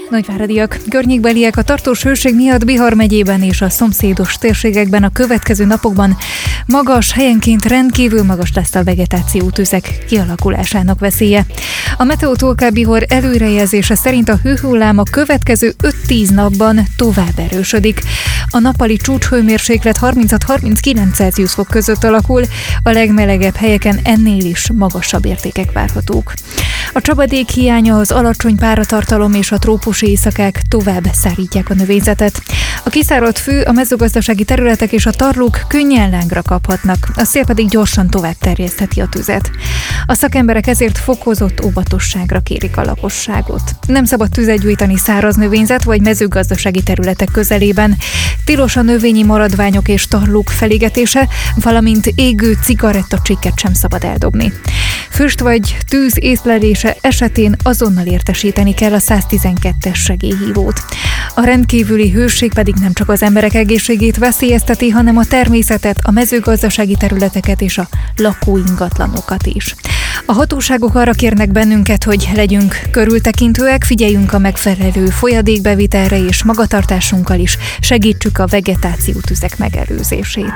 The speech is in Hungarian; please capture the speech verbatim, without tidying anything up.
Nagyváradiak, környékbeliek a tartós hőség miatt Bihar megyében és a szomszédos térségekben a következő napokban magas, helyenként rendkívül magas lesz a vegetációtüzek kialakulásának veszélye. A Meteotolká Bihar előrejelzése szerint a hőhullám a következő öt-tíz napban tovább erősödik. A nappali csúcshőmérséklet harminchat-harminckilenc Celsius fok között alakul, a legmelegebb helyeken ennél is magasabb értékek várhatók. A csapadék hiánya, az alacsony páratartalom és a trópusi éjszakák tovább szárítják a növényzetet. A kiszáradt fű, a mezőgazdasági területek és a tarlók könnyen lángra kaphatnak, a szél pedig gyorsan tovább terjesztheti a tüzet. A szakemberek ezért fokozott óvatosságra kérik a lakosságot. Nem szabad tüzet gyújtani száraz növényzet vagy mezőgazdasági területek közelében. Tilos a növényi maradványok és tarlók felégetése, valamint égő cigarettacsikket sem szabad eldobni. Füst vagy tűz észlelése esetén azonnal értesíteni kell a száztizenkettes segélyhívót. A rendkívüli hőség pedig nem csak az emberek egészségét veszélyezteti, hanem a természetet, a mezőgazdasági területeket és a lakóingatlanokat is. A hatóságok arra kérnek bennünket, hogy legyünk körültekintőek, figyeljünk a megfelelő folyadékbevitelre és magatartásunkkal is segítsük a vegetációtüzek megelőzését.